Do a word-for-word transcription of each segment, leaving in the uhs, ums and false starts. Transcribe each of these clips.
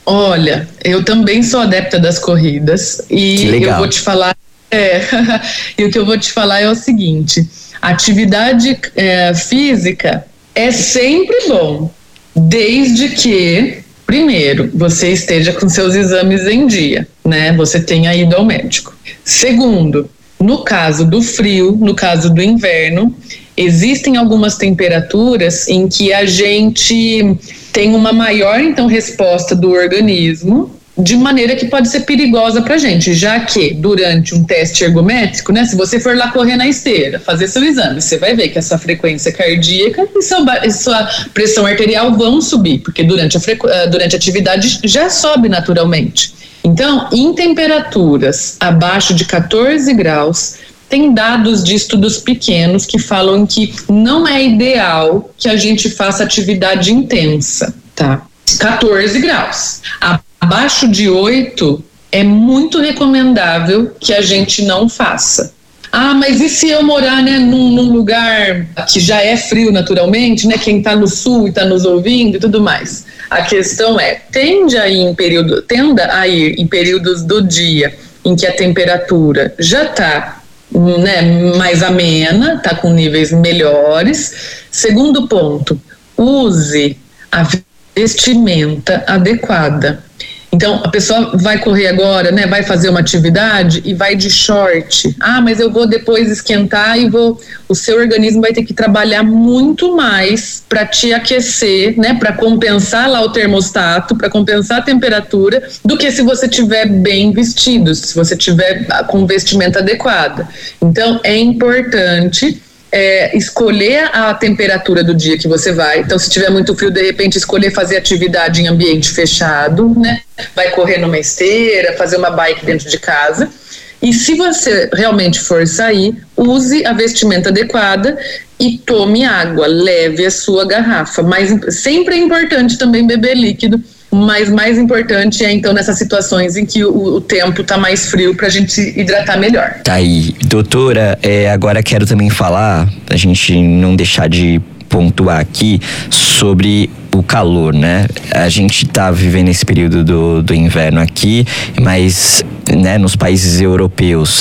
Olha, eu também sou adepta das corridas e eu vou te falar, é, e o que eu vou te falar é o seguinte: atividade é, física é sempre bom, desde que, primeiro, você esteja com seus exames em dia, né? Você tenha ido ao médico. Segundo, no caso do frio, no caso do inverno, existem algumas temperaturas em que a gente tem uma maior, então, resposta do organismo, de maneira que pode ser perigosa para a gente, já que durante um teste ergométrico, né, se você for lá correr na esteira, fazer seu exame, você vai ver que a sua frequência cardíaca e sua, e sua pressão arterial vão subir, porque durante a, frequ, durante a atividade já sobe naturalmente. Então, em temperaturas abaixo de catorze graus, tem dados de estudos pequenos que falam que não é ideal que a gente faça atividade intensa, tá? catorze graus. Abaixo de oito é muito recomendável que a gente não faça. Ah, mas e se eu morar, né, num, num lugar que já é frio naturalmente, né? Quem está no sul e está nos ouvindo e tudo mais. A questão é, tende a ir em período, tenda a ir em períodos do dia em que a temperatura já está, né, mais amena, está com níveis melhores. Segundo ponto, use a vestimenta adequada. Então, a pessoa vai correr agora, né, vai fazer uma atividade e vai de short. Ah, mas eu vou depois esquentar e vou... O seu organismo vai ter que trabalhar muito mais para te aquecer, né, para compensar lá o termostato, para compensar a temperatura, do que se você tiver bem vestido, se você tiver com vestimenta adequada. Então, é importante... É, escolher a temperatura do dia que você vai. Então, se tiver muito frio, de repente escolher fazer atividade em ambiente fechado, né? Vai correr numa esteira, fazer uma bike dentro de casa. E se você realmente for sair, use a vestimenta adequada e tome água, leve a sua garrafa. Mas sempre é importante também beber líquido, mas mais importante é, então, nessas situações em que o, o tempo está mais frio, para a gente se hidratar melhor. Tá aí. Doutora, é, agora quero também falar, a gente não deixar de pontuar aqui sobre o calor, né? A gente tá vivendo esse período do, do inverno aqui, mas, né, nos países europeus,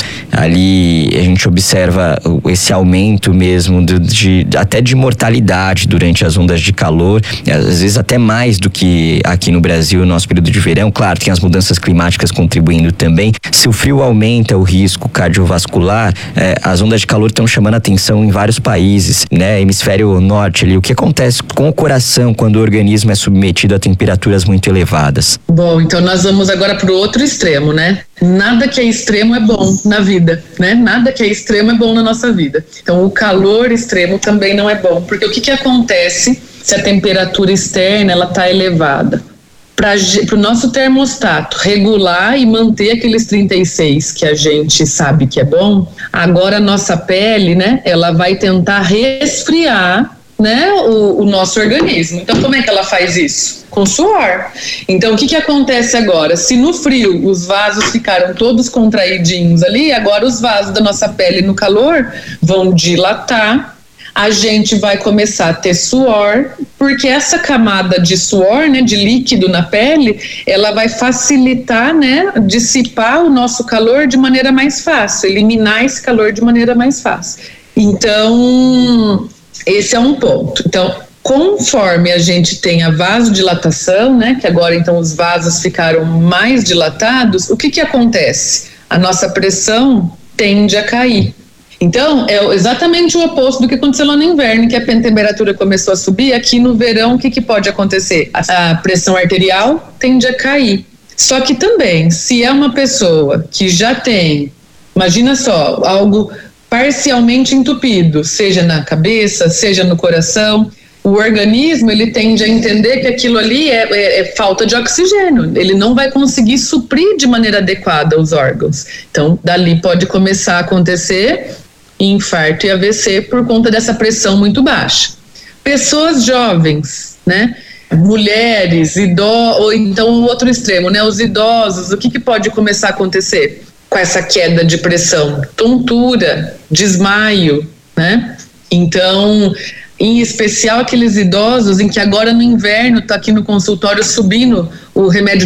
ali a gente observa esse aumento mesmo de, de, até de mortalidade durante as ondas de calor, às vezes até mais do que aqui no Brasil, no nosso período de verão. Claro, tem as mudanças climáticas contribuindo também. Se o frio aumenta o risco cardiovascular, eh, as ondas de calor estão chamando a atenção em vários países, né? Hemisfério norte ali. O que acontece com o coração quando o organismo é submetido a temperaturas muito elevadas? Bom, então nós vamos agora para o outro extremo, né? Nada que é extremo é bom na vida, né? Nada que é extremo é bom na nossa vida. Então, o calor extremo também não é bom, porque o que que acontece se a temperatura externa ela está elevada? Para o nosso termostato regular e manter aqueles trinta e seis que a gente sabe que é bom, agora a nossa pele, né? Ela vai tentar resfriar, né, o, o nosso organismo. Então, como é que ela faz isso? Com suor. Então, o que que acontece agora? Se no frio os vasos ficaram todos contraidinhos ali, agora os vasos da nossa pele no calor vão dilatar, a gente vai começar a ter suor, porque essa camada de suor, né, de líquido na pele, ela vai facilitar, né, dissipar o nosso calor de maneira mais fácil, eliminar esse calor de maneira mais fácil. Então, esse é um ponto. Então, conforme a gente tem a vasodilatação, né, que agora então os vasos ficaram mais dilatados, o que que acontece? A nossa pressão tende a cair. Então, é exatamente o oposto do que aconteceu lá no inverno, que a temperatura começou a subir. Aqui no verão, o que que pode acontecer? A pressão arterial tende a cair. Só que também, se é uma pessoa que já tem, imagina só, algo parcialmente entupido, seja na cabeça, seja no coração, o organismo ele tende a entender que aquilo ali é, é, é falta de oxigênio, ele não vai conseguir suprir de maneira adequada os órgãos. Então, dali pode começar a acontecer infarto e A V C por conta dessa pressão muito baixa. Pessoas jovens, né? Mulheres, idosos, ou então o outro extremo, né? Os idosos, o que que pode começar a acontecer com essa queda de pressão? Tontura, desmaio, né? Então, em especial aqueles idosos em que agora no inverno está aqui no consultório subindo o remédio